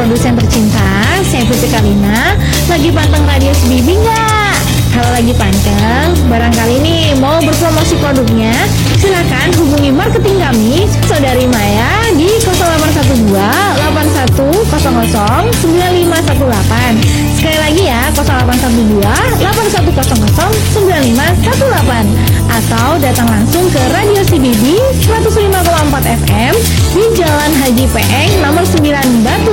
produsen tercinta, saya Putri Kalina. Lagi panteng radio Bibi nggak? Kalau lagi panteng, barangkali nih mau berpromosi produknya, silakan hubungi marketing kami, Saudari Maya di 0812 8100 9518. Sekali lagi ya, 0812 8100 9518. Atau datang langsung ke Radio CBB 105,4 FM di Jalan Haji Peeng nomor 9 Batu